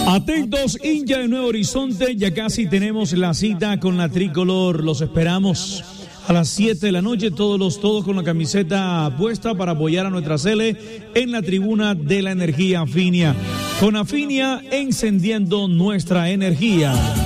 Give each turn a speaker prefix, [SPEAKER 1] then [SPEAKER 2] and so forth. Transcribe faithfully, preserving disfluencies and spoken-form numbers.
[SPEAKER 1] Atentos, hincha de Nuevo Horizonte, ya casi tenemos la cita con la tricolor. Los esperamos a las siete de la noche, todos los todos con la camiseta puesta para apoyar a nuestra Cele en la tribuna de la energía Afinia. Con Afinia encendiendo nuestra energía.